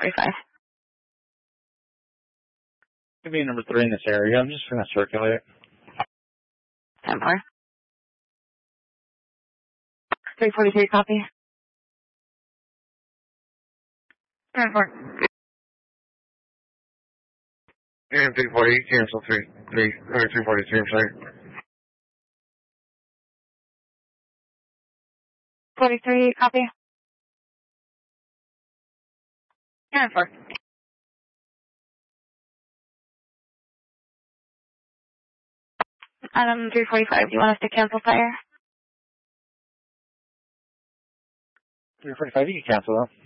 345. Could be number 3 in this area. I'm just going to circulate. 10-4. 343, copy. 10-4. And 340, cancel 343, I'm sorry. 43, copy. 10-4. Adam 345, do you want us to cancel fire? 345, you can cancel them.